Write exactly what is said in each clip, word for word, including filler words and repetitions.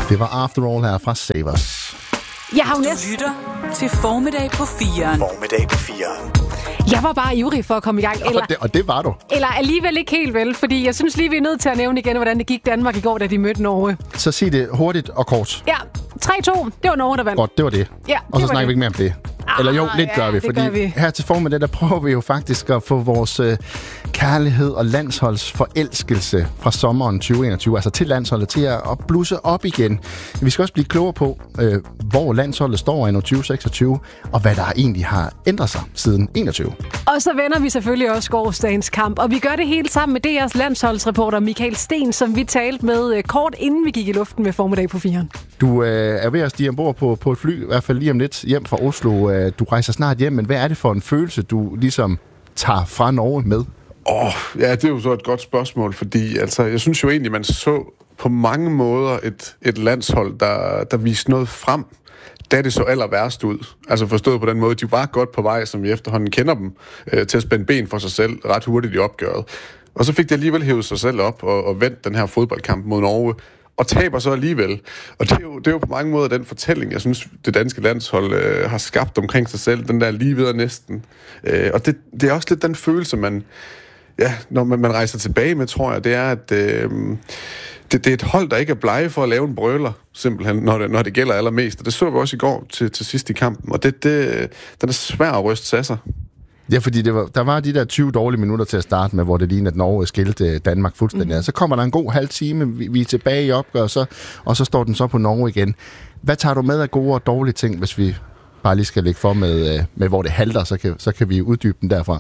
Det var After All her fra Save Us. Jeg har jo næsten... lytter til Formiddag på firen. Formiddag på firen. Jeg var bare ivrig for at komme i gang. Eller, og, det, og det var du. Eller alligevel ikke helt vel, fordi jeg synes lige, vi er nødt til at nævne igen, hvordan det gik Danmark i går, da de mødte Norge. Så sig det hurtigt og kort. Ja, tre to. Det var Norge, der vandt. Godt, det var det. Ja, og så det snakker det. vi ikke mere om det. Eller jo, lidt ja, gør vi, fordi gør vi. her til formiddag, der prøver vi jo faktisk at få vores øh, kærlighed og landsholdsforelskelse fra sommeren tyve enogtyve, altså til landsholdet, til at, at blusse op igen. Vi skal også blive klogere på, øh, hvor landsholdet står i tyve seksogtyve, og hvad der egentlig har ændret sig siden enogtyve. Og så vender vi selvfølgelig også gårsdagens kamp, og vi gør det hele sammen med D R's landsholdsreporter Michael Sten, som vi talte med øh, kort inden vi gik i luften med Formiddag på firen. Du øh, er ved at stige ombord på, på et fly, i hvert fald lige om lidt hjem fra Oslo. Du rejser snart hjem, men hvad er det for en følelse, du ligesom tager fra Norge med? Åh, oh, ja, det er jo så et godt spørgsmål, fordi altså, jeg synes jo egentlig, man så på mange måder et, et landshold, der, der viste noget frem, da det så aller værst ud. Altså forstået på den måde, de var godt på vej, som vi efterhånden kender dem, øh, til at spænde ben for sig selv ret hurtigt i opgøret. Og så fik de alligevel hævet sig selv op og, og vendt den her fodboldkamp mod Norge, og taber så alligevel. Og det er, jo, det er jo på mange måder den fortælling, jeg synes, det danske landshold øh, har skabt omkring sig selv, den der lige ved næsten. Øh, og det, det er også lidt den følelse, man, ja, når man, man rejser tilbage med, tror jeg, det er, at øh, det, det er et hold, der ikke er blege for at lave en brøler, simpelthen, når det, når det gælder allermest. Og det så vi også i går til, til sidst i kampen, og det, det, den er svær at ryste af sig. Ja, fordi det var, der var de der tyve dårlige minutter til at starte med, hvor det lignede, at Norge skilte Danmark fuldstændig. Mm. Så kommer der en god halv time, vi, vi er tilbage i opgør, og så, og så står den så på Norge igen. Hvad tager du med af gode og dårlige ting, hvis vi bare lige skal lægge for med, med hvor det halter, så kan, så kan vi uddybe den derfra?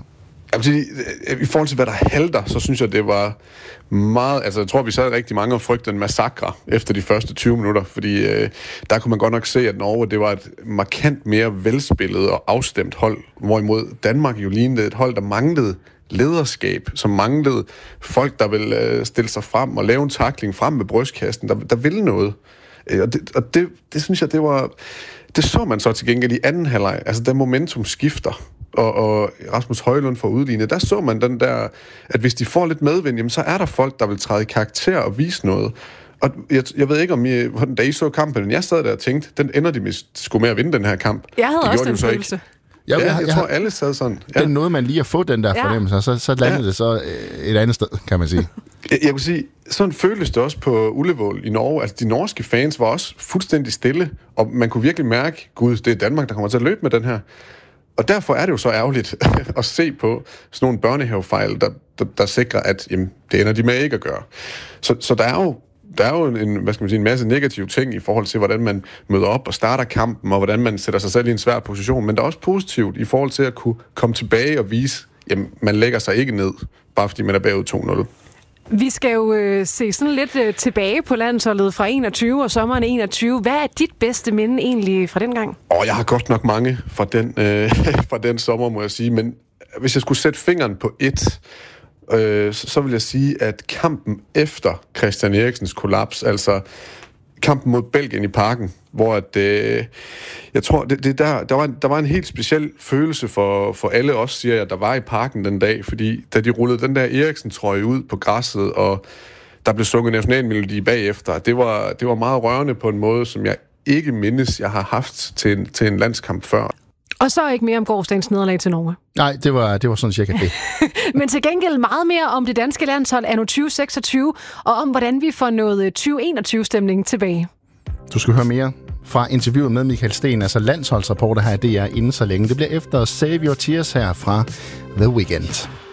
I forhold til, hvad der halter, så synes jeg, det var meget... Altså, jeg tror, vi sad rigtig mange og frygtede en massakre efter de første tyve minutter, fordi øh, der kunne man godt nok se, at Norge, det var et markant mere velspillet og afstemt hold, hvorimod Danmark jo lignede et hold, der manglede lederskab, som manglede folk, der ville øh, stille sig frem og lave en tackling frem med brystkassen, der, der ville noget. Øh, og det, og det, det synes jeg, det var... Det så man så til gengæld i anden halvleg, altså der momentum skifter, og, og Rasmus Højlund får udlignet, der så man den der, at hvis de får lidt medvind, jamen, så er der folk, der vil træde i karakter og vise noget. Og jeg, jeg ved ikke, om I, da I så kampen, men jeg sad der og tænkte, den ender de med, sgu med at vinde den her kamp. Jeg havde det også de den så følelse. Ikke. Ja, ja, jeg, jeg, jeg tror, alle sad sådan. Ja. Det er noget, man lige at få den der fornemmelse, og så, så landede ja. det så et andet sted, kan man sige. Jeg, jeg vil sige, sådan føltes det også på Ullevål i Norge. Altså, de norske fans var også fuldstændig stille, og man kunne virkelig mærke, gud, det er Danmark, der kommer til at løbe med den her. Og derfor er det jo så ærgerligt at se på sådan nogle børnehavefejl, der, der, der sikrer, at jamen, det ender de med ikke at gøre. Så, så der er jo Der er jo en, hvad skal man sige, en masse negative ting i forhold til, hvordan man møder op og starter kampen, og hvordan man sætter sig selv i en svær position. Men der er også positivt i forhold til at kunne komme tilbage og vise, at man lægger sig ikke ned, bare fordi man er bagud to nul. Vi skal jo øh, se sådan lidt øh, tilbage på landsholdet fra enogtyve og sommeren enogtyve. Hvad er dit bedste minde egentlig fra den gang? Åh, jeg har godt nok mange fra den, øh, fra den sommer, må jeg sige. Men hvis jeg skulle sætte fingeren på et... Øh, så, så vil jeg sige, at kampen efter Christian Eriksens kollaps, altså kampen mod Belgien i Parken, hvor at, øh, jeg tror, det, det der, der, var en, der var en helt speciel følelse for, for alle os, siger jeg, der var i Parken den dag, fordi da de rullede den der Eriksen-trøje ud på græsset, og der blev sunget nationalmelodi bagefter, det var, det var meget rørende på en måde, som jeg ikke mindes, jeg har haft til en, til en landskamp før. Og så ikke mere om gårsdagens nederlag til Norge. Nej, det var, det var sådan cirka det. Men til gengæld meget mere om det danske landshold anno tyve seksogtyve, og om hvordan vi får noget tyve enogtyve-stemning tilbage. Du skal høre mere fra interviewet med Michael Sten, altså landsholdsreporter her i D R inden så længe. Det bliver efter Save Your Tears her fra The Weeknd.